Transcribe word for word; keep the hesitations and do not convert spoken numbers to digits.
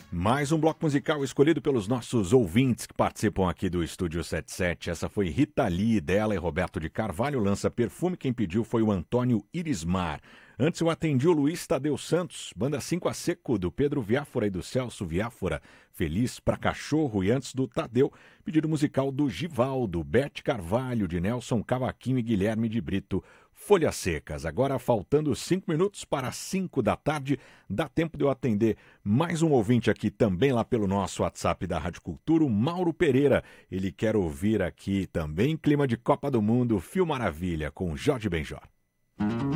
Mais um bloco musical escolhido pelos nossos ouvintes que participam aqui do Estúdio setenta e sete. Essa foi Rita Lee, dela e Roberto de Carvalho, lança Perfume. Quem pediu foi o Antônio Irismar. Antes eu atendi o Luiz Tadeu Santos, banda cinco a Seco, do Pedro Viáfora e do Celso Viáfora, Feliz pra Cachorro. E antes do Tadeu, pedido musical do Givaldo, Bete Carvalho, de Nelson Cavaquinho e Guilherme de Brito, Folhas Secas. Agora, faltando cinco minutos para cinco da tarde, dá tempo de eu atender mais um ouvinte aqui também lá pelo nosso WhatsApp da Rádio Cultura, o Mauro Pereira. Ele quer ouvir aqui também clima de Copa do Mundo, Fio Maravilha, com Jorge Benjor.